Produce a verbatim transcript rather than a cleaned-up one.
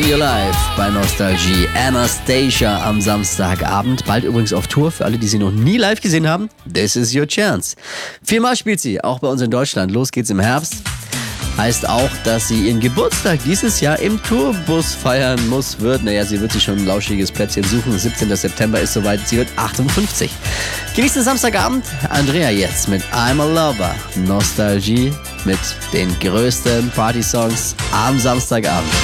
See You Live bei Nostalgie. Anastacia am Samstagabend. Bald übrigens auf Tour. Für alle, die sie noch nie live gesehen haben, this is your chance. Viermal spielt sie, auch bei uns in Deutschland. Los geht's im Herbst. Heißt auch, dass sie ihren Geburtstag dieses Jahr im Tourbus feiern muss, wird. Naja, sie wird sich schon ein lauschiges Plätzchen suchen. siebzehnter September ist soweit. Sie wird achtundfünfzig. Genießt den Samstagabend. Andrea jetzt mit I'm a Lover. Nostalgie mit den größten Party-Songs am Samstagabend.